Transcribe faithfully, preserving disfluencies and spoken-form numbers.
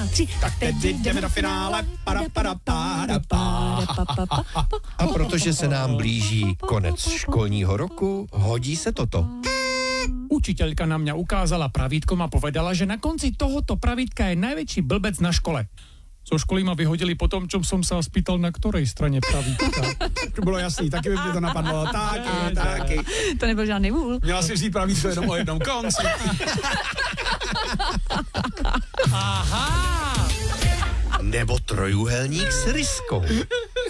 tři. Tak teď jdeme do finále. Para, para, para, para. A protože se nám blíží konec školního roku, hodí se toto. Učiteľka na mňa ukázala pravítkom a povedala, že na konci tohoto pravítka je najväčší blbec na škole. Zo školy ma vyhodili po tom, čo som sa spýtal, na ktorej strane pravítka. To bylo jasný, taky by mě to napadlo. Taky, taky. To nebyl žádný vůl. Měla si vzít pravítko jenom o jednom konci. Aha! Nebo trojúhelník s ryskou.